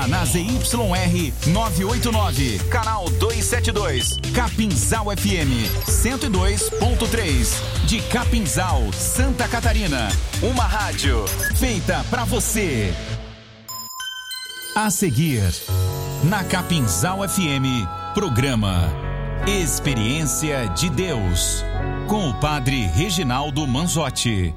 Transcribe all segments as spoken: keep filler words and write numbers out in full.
Na Z Y R novecentos e oitenta e nove, canal duzentos e setenta e dois, Capinzal F M cento e dois ponto três, de Capinzal, Santa Catarina. Uma rádio feita pra você. A seguir, na Capinzal F M, programa Experiência de Deus, com o padre Reginaldo Manzotti.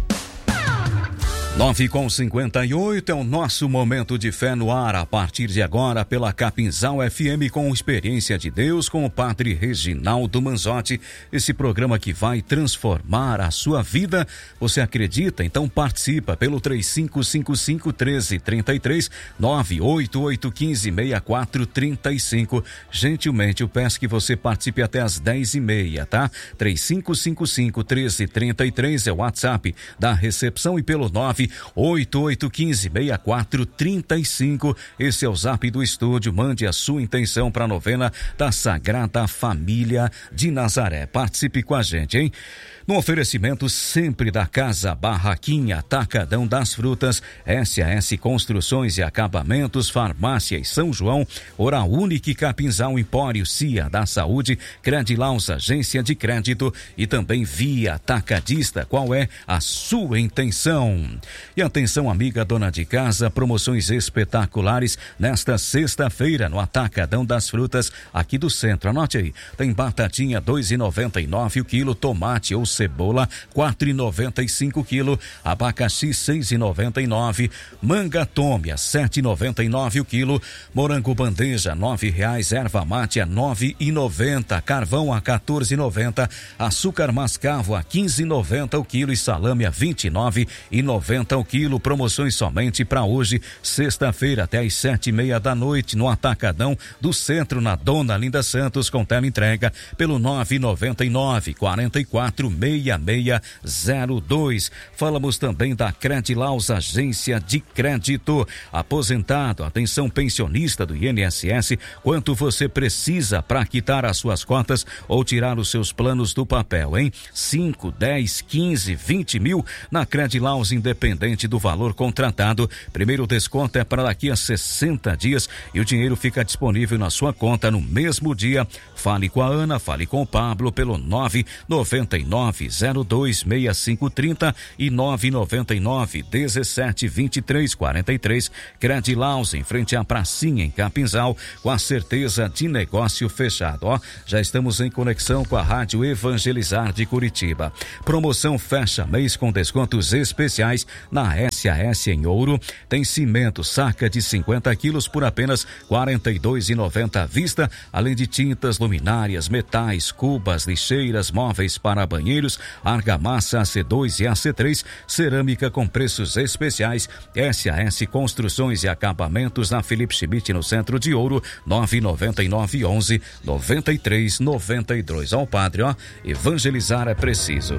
nove com cinquenta e oito é o nosso momento de fé no ar, a partir de agora pela Capinzal F M com Experiência de Deus com o padre Reginaldo Manzotti, esse programa que vai transformar a sua vida. Você acredita? Então participa pelo três cinco cinco cinco, um três três três, nove oito oito um cinco, seis quatro três cinco. Gentilmente eu peço que você participe até as dez e meia, tá? três cinco cinco cinco, um três três três é o WhatsApp da recepção e pelo nove oito oito um cinco, seis quatro três cinco. Esse é o zap do estúdio. Mande a sua intenção para a novena da Sagrada Família de Nazaré. Participe com a gente, hein? No oferecimento sempre da Casa Barraquinha, Atacadão das Frutas, S A S Construções e Acabamentos, Farmácias São João, Oral Unique, Capinzal, Empório, Cia da Saúde, Credilaus, Agência de Crédito e também Via Atacadista. Qual é a sua intenção? E atenção, amiga dona de casa, promoções espetaculares nesta sexta-feira no Atacadão das Frutas aqui do centro. Anote aí, tem batatinha dois reais e noventa e nove o quilo, tomate ou cebola quatro reais e noventa e cinco o quilo, abacaxi seis reais e noventa e nove, manga tômia sete reais e noventa e nove o quilo, morango bandeja nove reais, erva mate a nove reais e noventa, carvão a quatorze reais e noventa, açúcar mascavo a quinze reais e noventa o quilo e salame a vinte e nove reais e noventa o quilo. Promoções somente para hoje, sexta-feira, até às sete e meia da noite no Atacadão do Centro, na Dona Linda Santos, com tela entrega pelo nove nove nove, quarenta e quatro, sessenta e seis zero dois. Falamos também da Credilaus, Agência de Crédito. Aposentado, atenção pensionista do I N S S, quanto você precisa para quitar as suas cotas ou tirar os seus planos do papel, hein? cinco, dez, quinze, vinte mil na Credilaus, independente do valor contratado. Primeiro desconto é para daqui a sessenta dias e o dinheiro fica disponível na sua conta no mesmo dia. Fale com a Ana, fale com o Pablo pelo nove nove nove, zero dois, seis cinco três zero e nove nove nove, dezessete, vinte e três, quarenta e três. Credilaus, em frente à pracinha em Capinzal, com a certeza de negócio fechado. Ó, já estamos em conexão com a Rádio Evangelizar de Curitiba. Promoção fecha mês com descontos especiais na S A S em Ouro. Tem cimento, saca de cinquenta quilos por apenas quarenta e dois reais e noventa centavos à vista, além de tintas, luminárias, metais, cubas, lixeiras, móveis para banheiros, argamassa A C dois e A C três, cerâmica com preços especiais. S A S Construções e Acabamentos na Felipe Schmidt, no centro de Ouro, nove nove nove, onze, noventa e três, noventa e dois. Ó, padre, ó, evangelizar é preciso.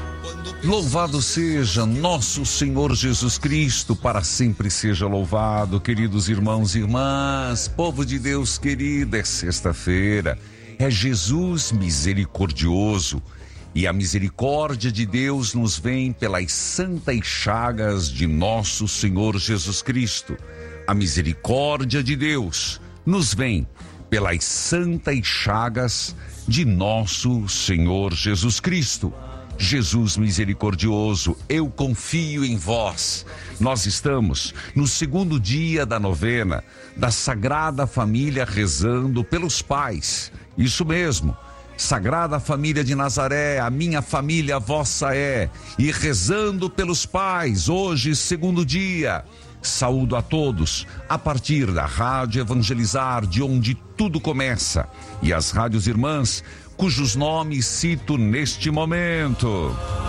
Louvado seja nosso Senhor Jesus Cristo, para sempre seja louvado. Queridos irmãos e irmãs, povo de Deus querido, é sexta-feira, é Jesus misericordioso, e a misericórdia de Deus nos vem pelas santas chagas de nosso Senhor Jesus Cristo. A misericórdia de Deus nos vem pelas santas chagas de nosso Senhor Jesus Cristo. Jesus misericordioso, eu confio em vós. Nós estamos no segundo dia da novena da Sagrada Família, rezando pelos pais. Isso mesmo, Sagrada Família de Nazaré, a minha família, a vossa é. E rezando pelos pais, hoje, segundo dia. Saúdo a todos, a partir da Rádio Evangelizar, de onde tudo começa, e as rádios irmãs, cujos nomes cito neste momento.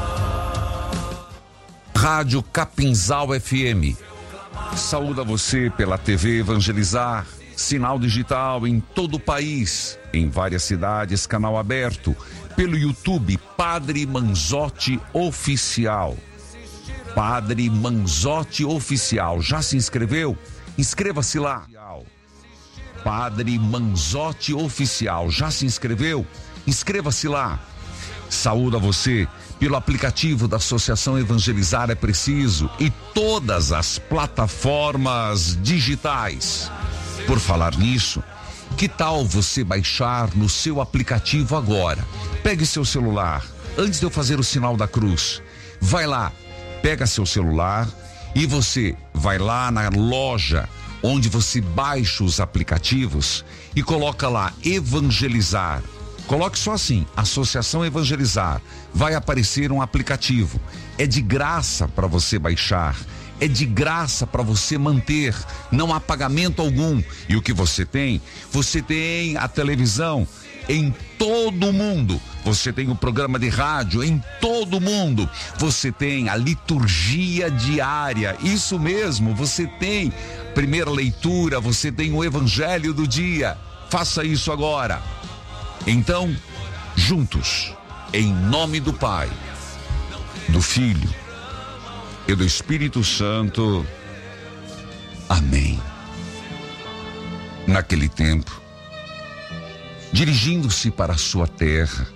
Rádio Capinzal F M. Saúdo a você pela T V Evangelizar, sinal digital em todo o país, em várias cidades, canal aberto, pelo YouTube, Padre Manzotti Oficial. Padre Manzotti Oficial. Já se inscreveu? Inscreva-se lá. Padre Manzotti Oficial. Já se inscreveu? Inscreva-se lá. Saúdo a você pelo aplicativo da Associação Evangelizar é Preciso e todas as plataformas digitais. Por falar nisso, que tal você baixar no seu aplicativo agora? Pegue seu celular, antes de eu fazer o sinal da cruz, vai lá, pega seu celular e você vai lá na loja onde você baixa os aplicativos e coloca lá Evangelizar. Coloque só assim, Associação Evangelizar. Vai aparecer um aplicativo. É de graça para você baixar. É de graça para você manter. Não há pagamento algum. E o que você tem? Você tem a televisão em todo o mundo. Você tem o programa de rádio em todo o mundo. Você tem a liturgia diária. Isso mesmo, você tem primeira leitura, você tem o evangelho do dia. Faça isso agora. Então, juntos, em nome do Pai, do Filho e do Espírito Santo. Amém. Naquele tempo, dirigindo-se para a sua terra,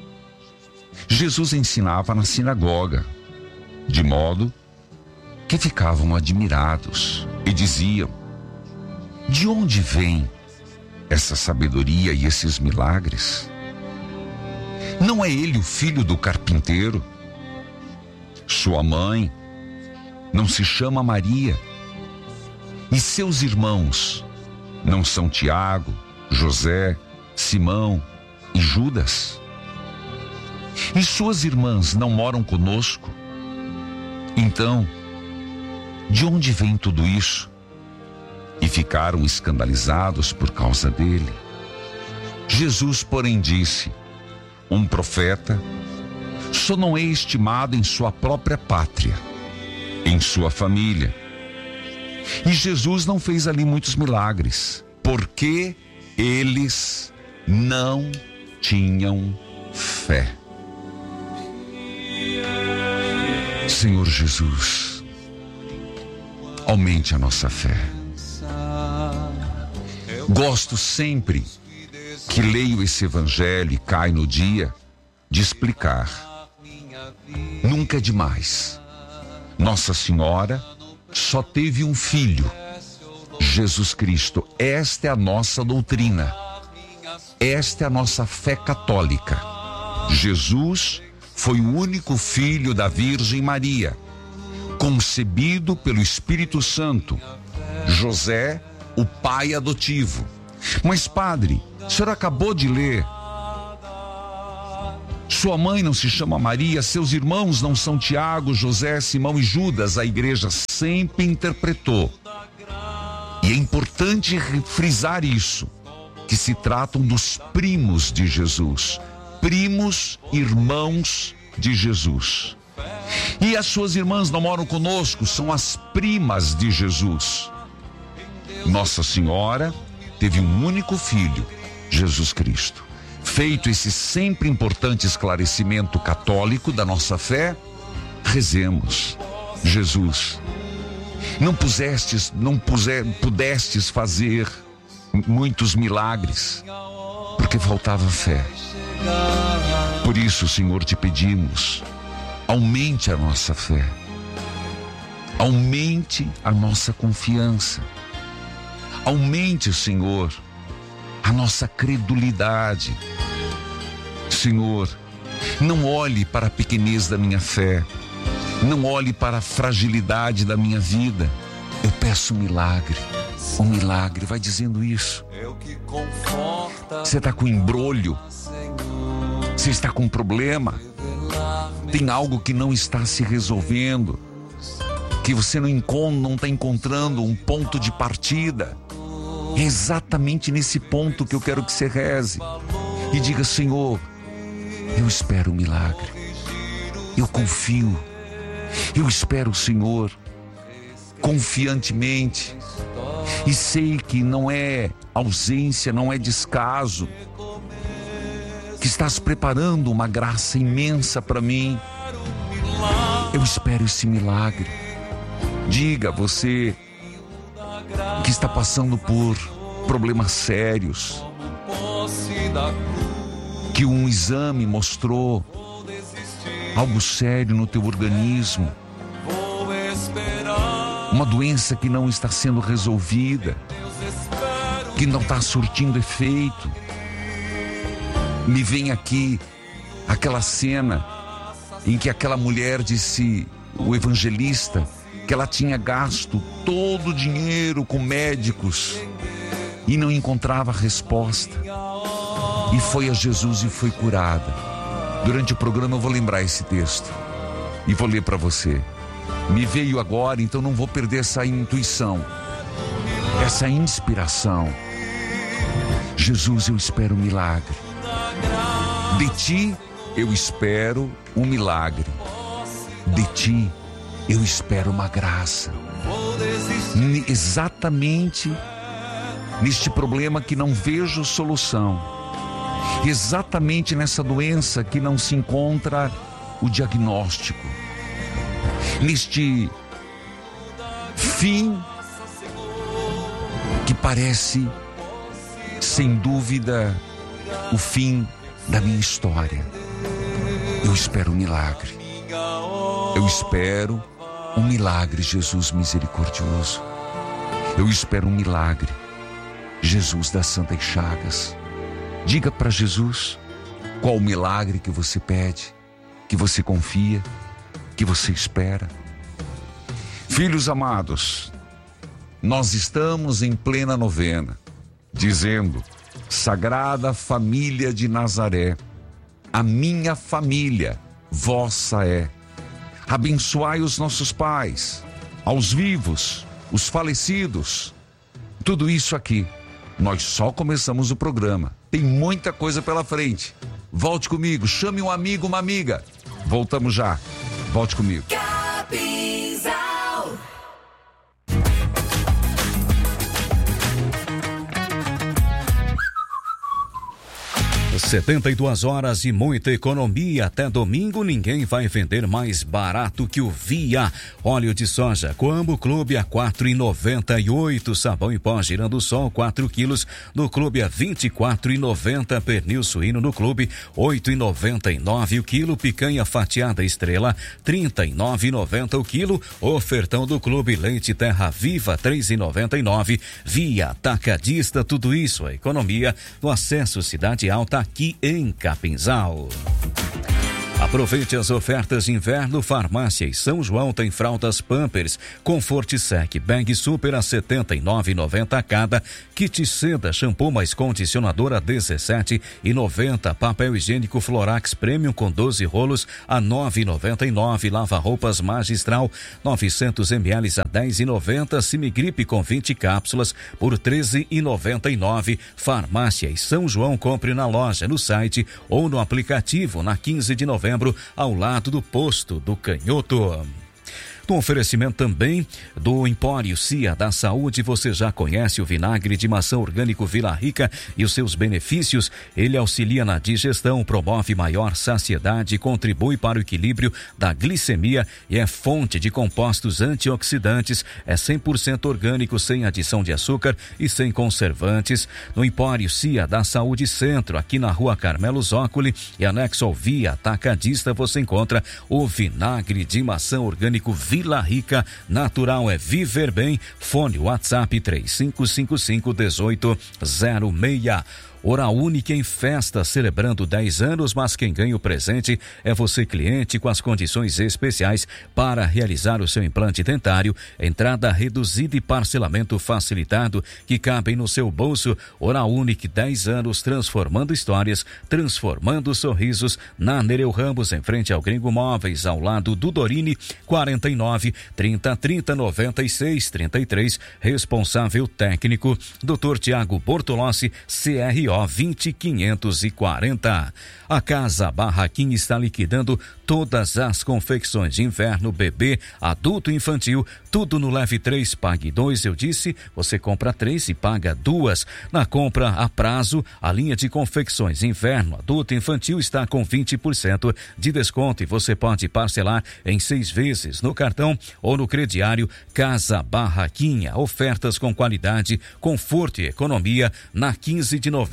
Jesus ensinava na sinagoga, de modo que ficavam admirados e diziam: de onde vem essa sabedoria e esses milagres? Não é ele o filho do carpinteiro? Sua mãe não se chama Maria? E seus irmãos não são Tiago, José, Simão e Judas? E suas irmãs não moram conosco? Então, de onde vem tudo isso? E ficaram escandalizados por causa dele. Jesus, porém, disse: um profeta só não é estimado em sua própria pátria, em sua família. E Jesus não fez ali muitos milagres, porque eles não tinham fé. Senhor Jesus, aumente a nossa fé. Gosto sempre que leio esse evangelho e cai no dia de explicar. Nunca é demais. Nossa Senhora só teve um filho, Jesus Cristo. Esta é a nossa doutrina. Esta é a nossa fé católica. Jesus foi o único filho da Virgem Maria, concebido pelo Espírito Santo. José, o pai adotivo. Mas, padre, o senhor acabou de ler: sua mãe não se chama Maria, seus irmãos não são Tiago, José, Simão e Judas. A igreja sempre interpretou. E é importante frisar isso, que se tratam dos primos de Jesus. Primos, irmãos de Jesus. E as suas irmãs não moram conosco, são as primas de Jesus. Nossa Senhora teve um único filho, Jesus Cristo. Feito esse sempre importante esclarecimento católico da nossa fé, rezemos: Jesus, não pusestes, não puser, pudestes fazer muitos milagres, porque faltava fé. Por isso, Senhor, te pedimos, aumente a nossa fé, aumente a nossa confiança, aumente, Senhor, a nossa credulidade. Senhor, não olhe para a pequenez da minha fé, não olhe para a fragilidade da minha vida. Eu peço um milagre, um milagre. Vai dizendo isso. Você está com embrolho, você está com problema, tem algo que não está se resolvendo, que você não encontra, não está encontrando um ponto de partida. É exatamente nesse ponto que eu quero que você reze e diga: Senhor, eu espero um milagre, eu confio, eu espero o Senhor confiantemente, e sei que não é ausência, não é descaso, que estás preparando uma graça imensa para mim. Eu espero esse milagre. Diga, você que está passando por problemas sérios, que um exame mostrou algo sério no teu organismo, uma doença que não está sendo resolvida, que não está surtindo efeito. Me vem aqui aquela cena em que aquela mulher disse, o evangelista, que ela tinha gasto todo o dinheiro com médicos e não encontrava resposta. E foi a Jesus e foi curada. Durante o programa eu vou lembrar esse texto e vou ler para você. Me veio agora, então não vou perder essa intuição, essa inspiração. Jesus, eu espero um milagre. De ti eu espero um milagre. De ti eu espero uma graça. Exatamente neste problema que não vejo solução. Exatamente nessa doença que não se encontra o diagnóstico. Neste fim que parece, sem dúvida, o fim da minha história. Eu espero um milagre. Eu espero um milagre, Jesus misericordioso. Eu espero um milagre, Jesus das Santas Chagas. Diga para Jesus qual o milagre que você pede, que você confia, que você espera. Filhos amados, nós estamos em plena novena, dizendo: Sagrada Família de Nazaré, a minha família vossa é. Abençoai os nossos pais, aos vivos, os falecidos. Tudo isso aqui, nós só começamos o programa. Tem muita coisa pela frente. Volte comigo, chame um amigo, uma amiga. Voltamos já. Volte comigo. setenta e duas horas e muita economia. Até domingo ninguém vai vender mais barato que o Via. Óleo de soja Coambo Clube a quatro reais e noventa e oito. Sabão em pó Girando Sol quatro quilos no Clube a vinte e quatro reais e noventa. Pernil suíno no Clube oito reais e noventa e nove o quilo. Picanha fatiada Estrela trinta e nove reais e noventa o quilo. Ofertão do Clube Leite Terra Viva três reais e noventa e nove. Via Atacadista, tudo isso a economia no acesso Cidade Alta aqui em Capinzal. Aproveite as ofertas de inverno. Farmácias São João tem fraldas Pampers Comfort Sec Bag Super a setenta e nove reais e noventa cada. Kit Seda shampoo mais condicionador a dezessete reais e noventa. Papel higiênico Florax Premium com doze rolos a nove reais e noventa e nove. Lava roupas Magistral novecentos mililitros a dez reais e noventa. Simigripe com vinte cápsulas por treze reais e noventa e nove. Farmácias São João, compre na loja, no site ou no aplicativo na quinze de novembro, ao lado do posto do Canhoto. Com oferecimento também do Empório Cia da Saúde, você já conhece o vinagre de maçã orgânico Vila Rica e os seus benefícios. Ele auxilia na digestão, promove maior saciedade, contribui para o equilíbrio da glicemia e é fonte de compostos antioxidantes. É cem por cento orgânico, sem adição de açúcar e sem conservantes. No Empório Cia da Saúde Centro, aqui na Rua Carmelo Zócoli e anexo ao Via Atacadista, você encontra o vinagre de maçã orgânico Vila Vila Rica, natural é viver bem. Fone WhatsApp três cinco cinco cinco um oito zero seis. Oral Unique em festa, celebrando dez anos, mas quem ganha o presente é você, cliente, com as condições especiais para realizar o seu implante dentário, entrada reduzida e parcelamento facilitado que cabem no seu bolso. Oral Unique, dez anos, transformando histórias, transformando sorrisos. Na Nereu Ramos, em frente ao Gringo Móveis, ao lado do Dorini, quarenta e nove, trinta, trinta, noventa e seis, trinta e três. Responsável técnico, doutor Tiago Bortolossi, C R O vinte quinhentos e quarenta. A Casa Barraquinha está liquidando todas as confecções de inverno, bebê, adulto e infantil, tudo no Leve três, Pague dois. Eu disse, você compra três e paga duas. Na compra a prazo, a linha de confecções inverno, adulto e infantil está com vinte por cento de desconto e você pode parcelar em seis vezes no cartão ou no crediário. Casa Barraquinha, ofertas com qualidade, conforto e economia na quinze de novembro.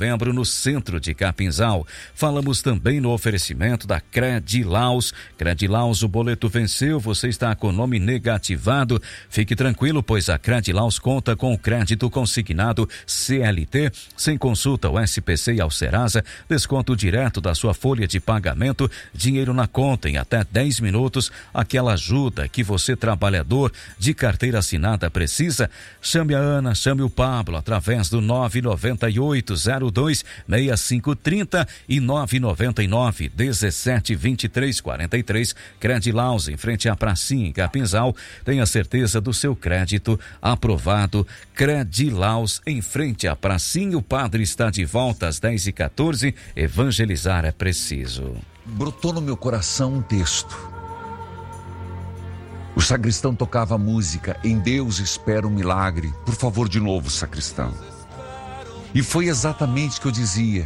novembro no centro de Capinzal. Falamos também no oferecimento da Credilaus. Credilaus, o boleto venceu, você está com o nome negativado. Fique tranquilo, pois a Credilaus conta com o crédito consignado C L T, sem consulta ao S P C e ao Serasa, desconto direto da sua folha de pagamento, dinheiro na conta em até dez minutos, aquela ajuda que você, trabalhador de carteira assinada, precisa. Chame a Ana, chame o Pablo através do nove nove oito zero dois seis cinco três zero e nove nove nove dezessete vinte e três quarenta e três. Credilaus, em frente à pracinha em Capinzal. Tenha certeza do seu crédito aprovado. Credilaus, em frente à pracinha. O padre está de volta às dez e quatorze. Evangelizar é preciso. Brotou no meu coração um texto. O sacristão tocava a música, em Deus espero um milagre. Por favor, de novo, sacristão. E foi exatamente o que eu dizia.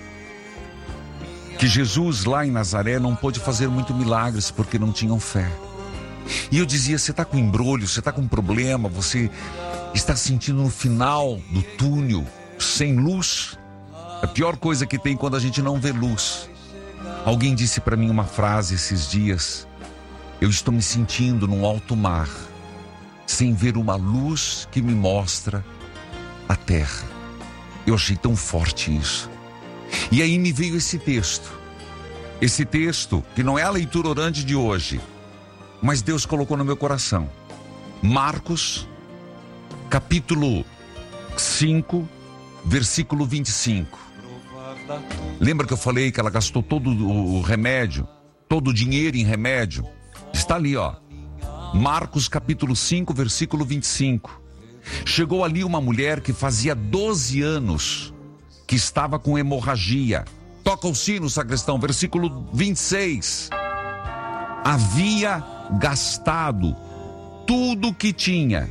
Que Jesus lá em Nazaré não pôde fazer muito milagres porque não tinham fé. E eu dizia, você está com embrulho, você está com problema, você está sentindo no final do túnel, sem luz. A pior coisa que tem quando a gente não vê luz. Alguém disse para mim uma frase esses dias. Eu estou me sentindo num alto mar, sem ver uma luz que me mostra a terra. Eu achei tão forte isso. E aí me veio esse texto. Esse texto, que não é a leitura orante de hoje, mas Deus colocou no meu coração. Marcos, capítulo cinco, versículo vinte e cinco. Lembra que eu falei que ela gastou todo o remédio, todo o dinheiro em remédio? Está ali, ó. Marcos capítulo cinco, versículo vinte e cinco. Chegou ali uma mulher que fazia doze anos que estava com hemorragia. Toca o sino, sacristão, versículo vinte e seis. Havia gastado tudo que tinha,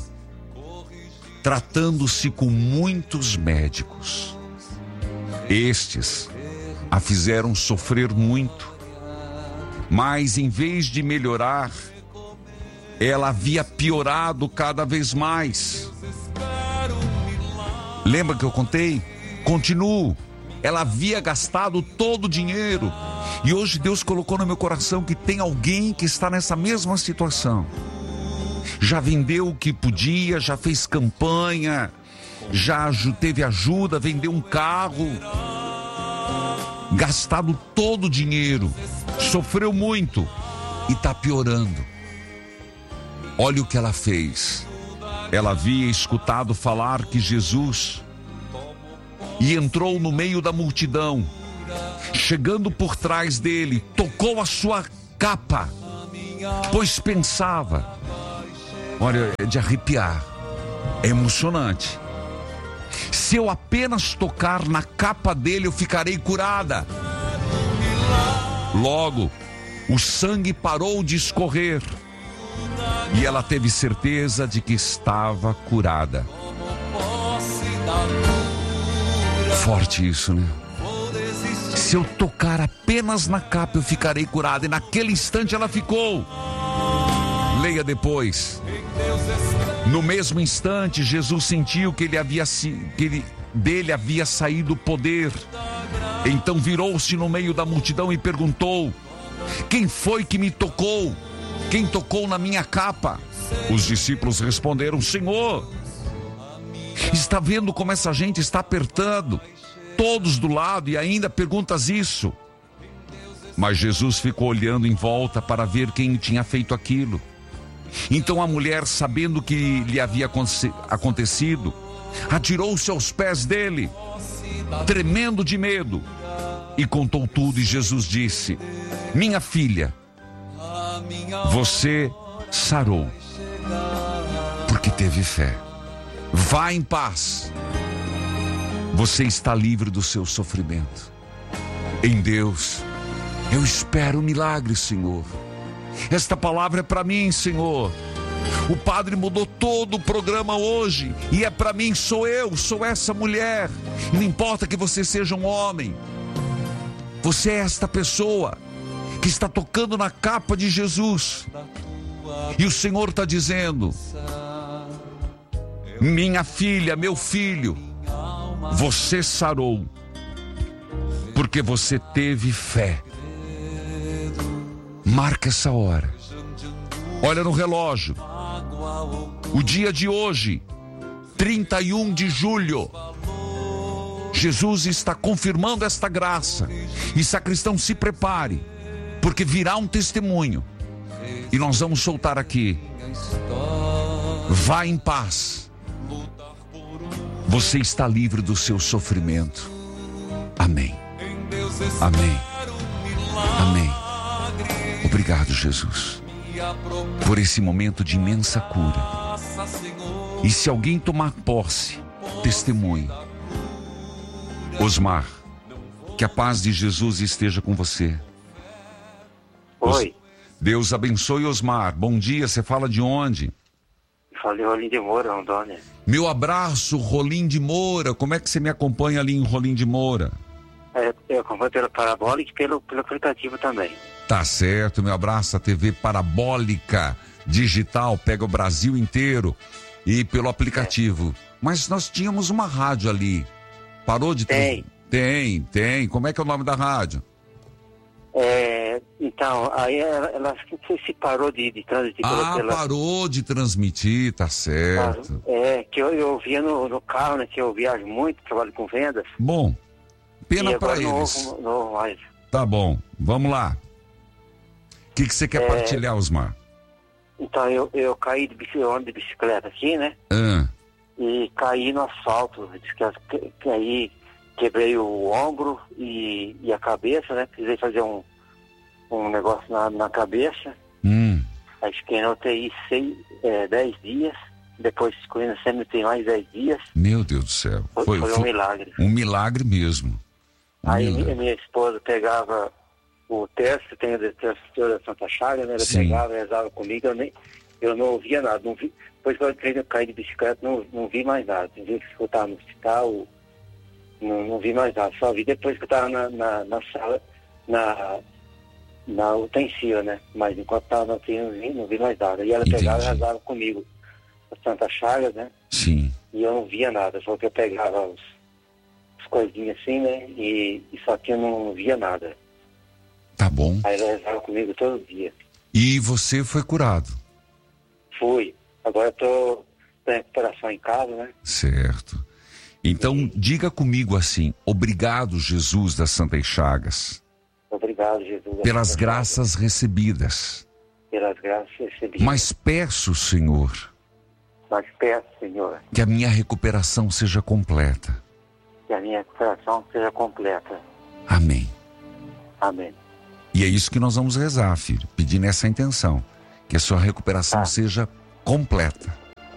tratando-se com muitos médicos. Estes a fizeram sofrer muito, mas em vez de melhorar, ela havia piorado cada vez mais. Lembra que eu contei? Continuo. Ela havia gastado todo o dinheiro. E hoje Deus colocou no meu coração que tem alguém que está nessa mesma situação. Já vendeu o que podia, já fez campanha, já teve ajuda, vendeu um carro, gastado todo o dinheiro, sofreu muito e está piorando. Olha o que ela fez. Ela havia escutado falar que Jesus e entrou no meio da multidão, chegando por trás dele, tocou a sua capa, pois pensava, olha, é de arrepiar, é emocionante. Se eu apenas tocar na capa dele, eu ficarei curada. Logo, o sangue parou de escorrer e ela teve certeza de que estava curada. Forte isso, né? Se eu tocar apenas na capa, eu ficarei curada. E naquele instante ela ficou. Leia depois. No mesmo instante, Jesus sentiu que ele havia que ele, dele havia saído o poder. Então virou-se no meio da multidão e perguntou: quem foi que me tocou? Quem tocou na minha capa? Os discípulos responderam: Senhor, está vendo como essa gente está apertando? Todos do lado e ainda perguntas isso? Mas Jesus ficou olhando em volta para ver quem tinha feito aquilo. Então a mulher, sabendo o que lhe havia acontecido, atirou-se aos pés dele, tremendo de medo, e contou tudo. E Jesus disse: minha filha, você sarou, porque teve fé. Vá em paz. Você está livre do seu sofrimento. Em Deus, eu espero um milagre, Senhor. Esta palavra é para mim, Senhor. O Padre mudou todo o programa hoje, e é para mim, sou eu, sou essa mulher. Não importa que você seja um homem, você é esta pessoa que está tocando na capa de Jesus. E o Senhor está dizendo: minha filha, meu filho, Você sarou, porque você teve fé. Marca essa hora. Olha no relógio. O dia de hoje, trinta e um de julho. Jesus está confirmando esta graça. E sacristão, se prepare, porque virá um testemunho. E nós vamos soltar aqui. Vá em paz. Você está livre do seu sofrimento. Amém. Amém. Amém. Obrigado, Jesus, por esse momento de imensa cura. E se alguém tomar posse, testemunhe. Osmar, que a paz de Jesus esteja com você. Oi. Deus abençoe, Osmar. Bom dia, você fala de onde? Falei Rolim de Moura, Rondônia. Meu abraço, Rolim de Moura. Como é que você me acompanha ali em Rolim de Moura? É, eu acompanho pela Parabólica e pelo, pelo aplicativo também. Tá certo, meu abraço. A T V Parabólica Digital pega o Brasil inteiro e pelo aplicativo. É. Mas nós tínhamos uma rádio ali. Parou de ter? Tem. Tem, tem. Como é que é o nome da rádio? É, então, aí ela, ela se parou de, de transmitir. Ah, pela... parou de transmitir, tá certo. É, que eu, eu via no, no carro, né, que eu viajo muito, trabalho com vendas. Bom, pena para eles. Não, não, mais. Tá bom, vamos lá. O que, que você quer é... partilhar, Osmar? Então, eu, eu caí de bicicleta, de bicicleta aqui, né? Ah. E caí no asfalto, caí, quebrei o ombro e, e a cabeça, né? Precisei fazer um, um negócio na, na cabeça. Hum. Aí fiquei na U T I seis, é, dez dias. Depois fiquei na C M T mais dez dias. Meu Deus do céu. Foi, foi, foi um milagre. Um milagre mesmo. Um Aí milagre. minha esposa pegava o texto, tem o texto da Santa Chaga, né? Ela Sim. pegava, rezava comigo, eu, nem, eu não ouvia nada. Não vi, depois que eu caí de bicicleta, não, não vi mais nada. Não vi que eu estava no hospital, não, não vi mais nada. Só vi depois que eu estava na, na, na sala, na, na utensil, né? Mas enquanto estava na U T I, não vi, não vi mais nada. E ela Entendi. pegava e rezava comigo a Santa Chaga, né? Sim. E eu não via nada, só que eu pegava os, as coisinhas assim, né? E, e só que eu não via nada. Tá bom. Aí ela rezava comigo todo dia. E você foi curado? Fui. Agora eu tô em recuperação em casa, né? Certo. Então, e... diga comigo assim: obrigado, Jesus das Santas Chagas. Obrigado, Jesus. Pelas graças recebidas. Pelas graças recebidas. Mas peço, Senhor. Mas peço, Senhor. Que a minha recuperação seja completa. Que a minha recuperação seja completa. Amém. Amém. E é isso que nós vamos rezar, filho. Pedir nessa intenção. Que a sua recuperação tá. seja completa.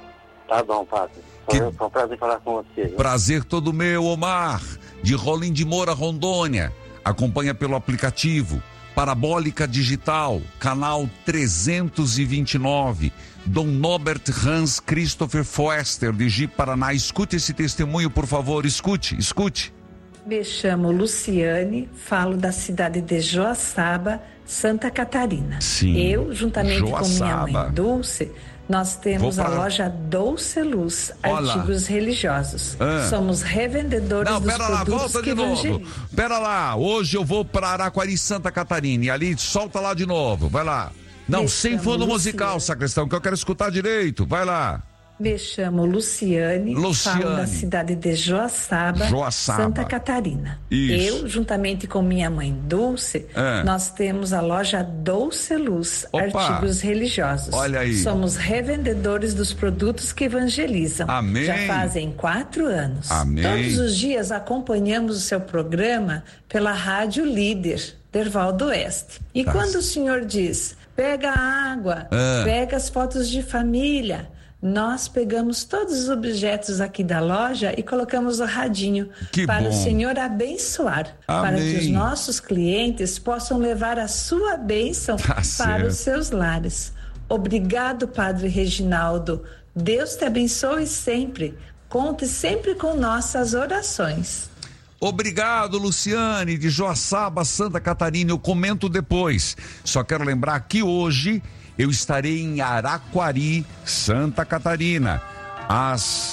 Tá bom, padre. Que... Foi um prazer falar com você. Viu? Prazer todo meu, Omar. De Rolim de Moura, Rondônia. Acompanha pelo aplicativo Parabólica Digital, canal trezentos e vinte e nove. Dom Norbert Hans Christopher Foester, de Ji, Paraná. Escute esse testemunho, por favor. Escute, escute. Me chamo Luciane, falo da cidade de Joaçaba, Santa Catarina. Sim. Eu, juntamente Joaçaba. com minha mãe Dulce, nós temos pra... a loja Doce Luz, Olá. Artigos Religiosos. Ah. Somos revendedores Não, dos pera lá, produtos volta que de novo. evangelizam. Pera lá, hoje eu vou para Araquari, Santa Catarina. E ali, solta lá de novo, vai lá. Não, Me sem chamo fundo Luciane. musical, sacristão, que eu quero escutar direito. Vai lá. Me chamo Luciane, Luciane. falo da cidade de Joaçaba, Joaçaba. Santa Catarina. Isso. Eu, juntamente com minha mãe Dulce, É. nós temos a loja Doce Luz, Opa. Artigos Religiosos. Olha aí. Somos revendedores dos produtos que evangelizam. Amém. Já fazem quatro anos. Amém. Todos os dias acompanhamos o seu programa pela Rádio Líder, Dervaldo Oeste. E Tá. quando o senhor diz, pega a água, É. pega as fotos de família... Nós pegamos todos os objetos aqui da loja e colocamos o radinho Que para bom. o Senhor abençoar, Amém. para que os nossos clientes possam levar a sua bênção Tá para certo. os seus lares. Obrigado, Padre Reginaldo. Deus te abençoe sempre. Conte sempre com nossas orações. Obrigado, Luciane, de Joaçaba, Santa Catarina. Eu comento depois. Só quero lembrar que hoje eu estarei em Araquari, Santa Catarina, às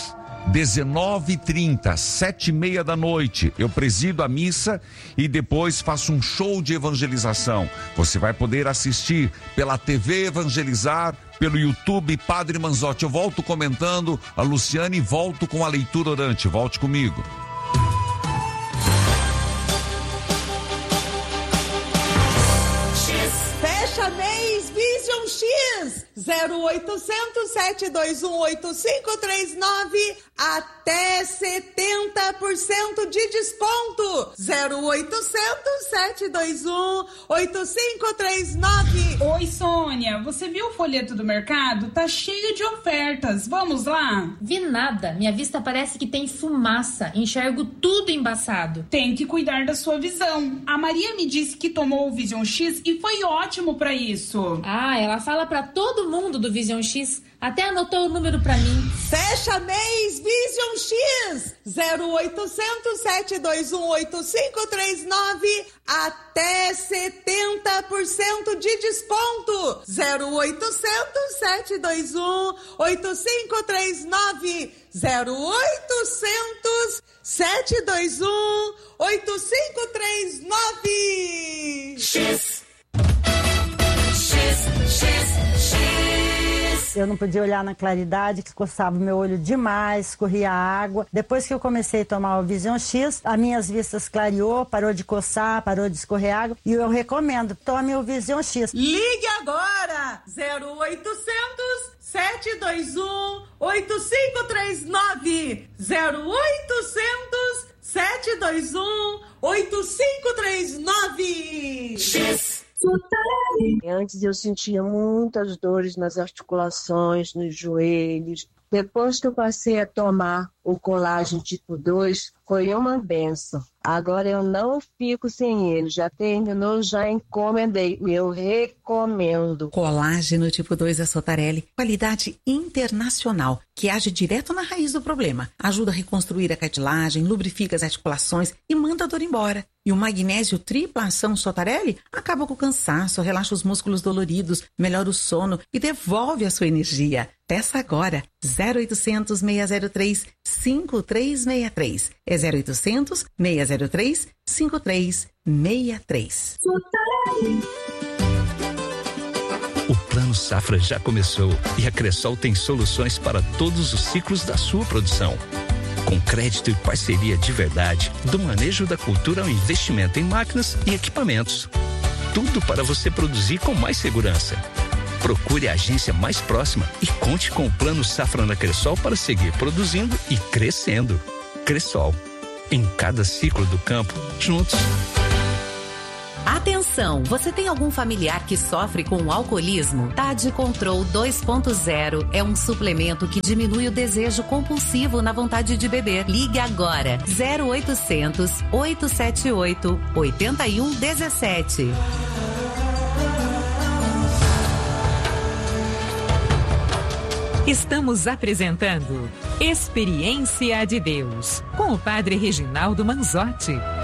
dezenove e trinta, sete e meia da noite, eu presido a missa e depois faço um show de evangelização. Você vai poder assistir pela T V Evangelizar, pelo YouTube Padre Manzotti. Eu volto comentando a Luciane e volto com a leitura orante. Volte comigo. Fecha mês Vision X zero oitocentos, sete dois um, oito cinco três nove, até setenta por cento de desconto. Zero oitocentos, sete dois um, oito cinco três nove. Oi, Sônia, você viu o folheto do mercado? Tá cheio de ofertas, vamos lá? Vi nada, minha vista parece que tem fumaça, enxergo tudo embaçado. Tem que cuidar da sua visão. A Maria me disse que tomou o Vision X e foi ótimo pra isso. Ah, ela fala pra todo mundo do Vision X, até anotou o número pra mim. Fecha mês Vision X zero oitocentos, sete dois um, oito cinco três nove, até setenta por cento de desconto. Zero oitocentos, sete dois um, oito cinco três nove. Zero oitocentos, sete dois um, oito cinco três nove. X X, X, X. Eu não podia olhar na claridade, que coçava o meu olho demais, escorria água. Depois que eu comecei a tomar o Vision X, as minhas vistas clareou, parou de coçar, parou de escorrer água. E eu recomendo, tome o Vision X. Ligue agora! zero oitocentos, sete dois um, oito cinco três nove. zero oitocentos, sete dois um, oito cinco três nove. X. Antes eu sentia muitas dores nas articulações, nos joelhos. Depois que eu passei a tomar o colágeno tipo dois, foi uma benção. Agora eu não fico sem ele. Já terminou, já encomendei. Eu recomendo. Colágeno tipo dois da Sotarelli, qualidade internacional, que age direto na raiz do problema. Ajuda a reconstruir a cartilagem, lubrifica as articulações e manda a dor embora. E o magnésio tripla ação Sotarelli acaba com o cansaço, relaxa os músculos doloridos, melhora o sono e devolve a sua energia. Peça agora zero oitocentos, seis zero três, cinco três seis três. É zero oitocentos, seis zero três, cinco três seis três. O Plano Safra já começou e a Cressol tem soluções para todos os ciclos da sua produção. Com crédito e parceria de verdade, do manejo da cultura ao investimento em máquinas e equipamentos. Tudo para você produzir com mais segurança. Procure a agência mais próxima e conte com o Plano Safra na Cressol para seguir produzindo e crescendo. Cressol, em cada ciclo do campo, juntos. Atenção, você tem algum familiar que sofre com alcoolismo? Tade Control dois ponto zero é um suplemento que diminui o desejo compulsivo na vontade de beber. Ligue agora, zero oitocentos, oito sete oito, oito um um sete. Estamos apresentando Experiência de Deus, com o Padre Reginaldo Manzotti.